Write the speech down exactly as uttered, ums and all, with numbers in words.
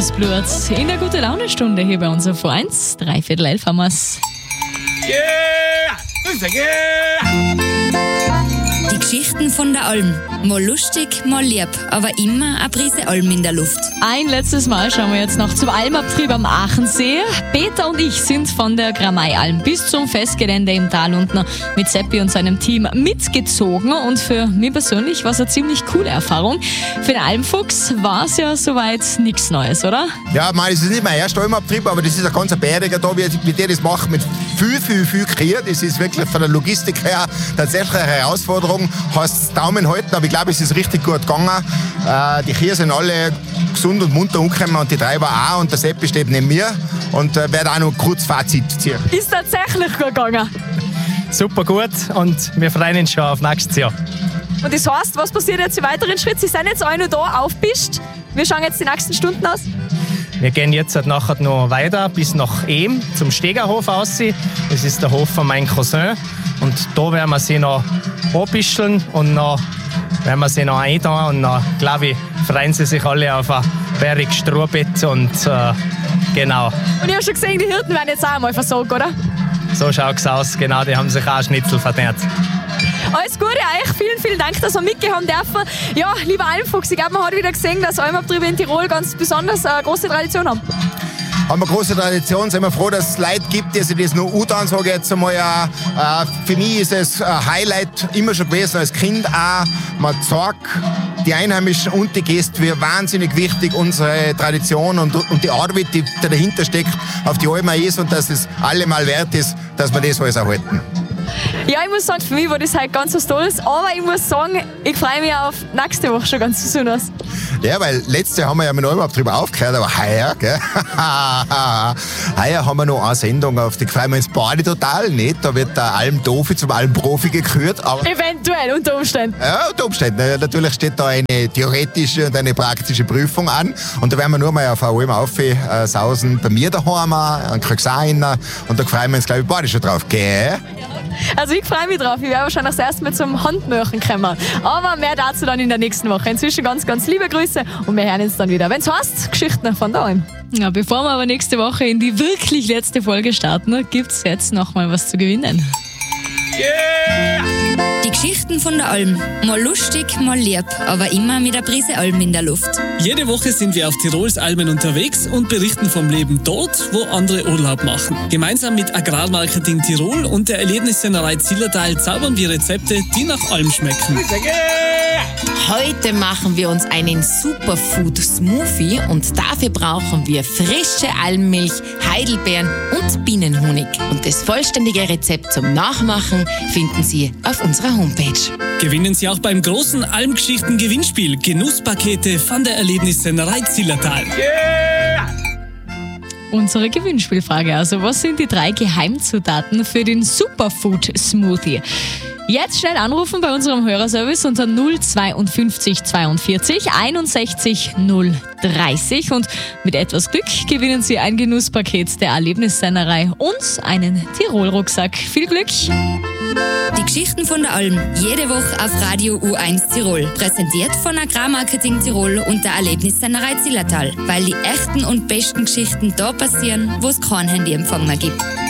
das Blut. In der Gute-Laune-Stunde hier bei uns auf eins. Dreiviertel elf haben wir's. Yeah! Yeah! Die Geschichten von der Alm. Mal lustig, mal lieb, aber immer eine Prise Alm in der Luft. Ein letztes Mal schauen wir jetzt noch zum Almabtrieb am Aachensee. Peter und ich sind von der Gramei-Alm bis zum Festgelände im Tal unten mit Seppi und seinem Team mitgezogen. Und für mich persönlich war es eine ziemlich coole Erfahrung. Für den Almfuchs war es ja soweit nichts Neues, oder? Ja, man, es ist nicht mein erster Almabtrieb, aber das ist ein ganz bäriger da, wie, wie der das macht, mit viel, viel, viel Krier. Das ist wirklich von der Logistik her tatsächlich eine Herausforderung. Hast Daumen halten, aber ich glaube, es ist richtig gut gegangen. Äh, die Kühe sind alle gesund und munter umgekommen und die Treiber auch. Und der Seppi steht neben mir und äh, werde auch noch kurz Fazit ziehen. Ist tatsächlich gut gegangen. Super gut und wir freuen uns schon auf nächstes Jahr. Und das heißt, was passiert jetzt im weiteren Schritt? Sie sind jetzt alle noch da aufgepischt. Wie schauen jetzt die nächsten Stunden aus? Wir gehen jetzt halt nachher noch weiter bis nach Ehm zum Stegerhof aus. Das ist der Hof von meinem Cousin. Und da werden wir sie noch anbischeln und dann werden wir sie noch eintun. Und dann, glaube ich, freuen sie sich alle auf ein bäriges Strohbett. Und äh, genau. Und ich habe schon gesehen, die Hirten werden jetzt auch einmal versorgt, oder? So schaut es aus, genau. Die haben sich auch Schnitzel verdient. Alles Gute euch, vielen, vielen Dank, dass wir mitgehen dürfen. Ja, lieber Almfuchs, ich glaube, man hat wieder gesehen, dass Almabtriebe in Tirol ganz besonders eine große Tradition haben. Haben wir große Tradition, sind wir froh, dass es Leute gibt, die sich das noch gut an, sage ich jetzt einmal. Äh, für mich ist es ein Highlight immer schon gewesen, als Kind auch. Man zeigt die Einheimischen und die Gäste, wie wahnsinnig wichtig unsere Tradition und, und die Arbeit, die dahinter steckt, auf die Alm ist und dass es allemal wert ist, dass wir das alles erhalten. Ja, ich muss sagen, für mich war das halt ganz was Tolles, aber ich muss sagen, ich freue mich auf nächste Woche schon ganz besonders. Ja, weil letztes Jahr haben wir ja mit allem drüber aufgehört, aber heuer, gell? Heuer haben wir noch eine Sendung auf die freuen wir uns beide total nicht. Da wird der Almdofi zum Almprofi gekürt. Aber eventuell, unter Umständen. Ja, unter Umständen. Natürlich steht da eine theoretische und eine praktische Prüfung an. Und da werden wir nur mal auf eine Alm aufsausen. Bei mir daheim, dann kriegst du auch rein. Und da freuen wir uns, glaube ich, beide schon drauf, gell? Also ich freue mich drauf. Ich werde wahrscheinlich das erste Mal zum Handmöchen kommen. Aber mehr dazu dann in der nächsten Woche. Inzwischen ganz, ganz liebe Grüße und wir hören uns dann wieder. Wenn es heißt, Geschichten von der Alm. Ja, bevor wir aber nächste Woche in die wirklich letzte Folge starten, gibt es jetzt noch mal was zu gewinnen. Yeah! Die Geschichten von der Alm. Mal lustig, mal lieb, aber immer mit einer Prise Alm in der Luft. Jede Woche sind wir auf Tirols Almen unterwegs und berichten vom Leben dort, wo andere Urlaub machen. Gemeinsam mit Agrarmarketing Tirol und der Erlebnissennerei Zillertal zaubern wir Rezepte, die nach Alm schmecken. Heute machen wir uns einen Superfood-Smoothie und dafür brauchen wir frische Almmilch, Heidelbeeren und Bienenhonig. Und das vollständige Rezept zum Nachmachen finden Sie auf unserer Homepage. Gewinnen Sie auch beim großen Almgeschichten-Gewinnspiel Genusspakete von der Erlebnissennerei Zillertal. Yeah! Unsere Gewinnspielfrage also, was sind die drei Geheimzutaten für den Superfood-Smoothie? Jetzt schnell anrufen bei unserem Hörerservice unter null zweiundfünfzig zweiundvierzig einundsechzig null dreißig und mit etwas Glück gewinnen Sie ein Genusspaket der Erlebnissennerei und einen Tirol-Rucksack. Viel Glück! Die Geschichten von der Alm. Jede Woche auf Radio U eins Tirol. Präsentiert von Agrarmarketing Tirol und der Erlebnissennerei Zillertal. Weil die echten und besten Geschichten da passieren, wo es kein Handyempfang mehr gibt.